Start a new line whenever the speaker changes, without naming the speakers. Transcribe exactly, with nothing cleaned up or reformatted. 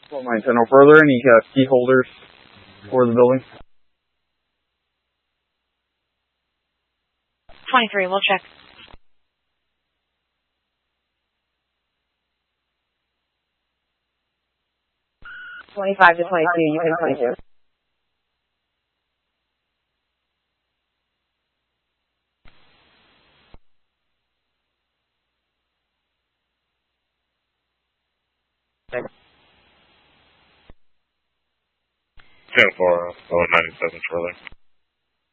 Well, nine ten, no further. Any uh, key holders for the building?
twenty-three, we'll check.
twenty-five to twenty-two, you can twenty-two.
ten four, oh, ninety-seven further.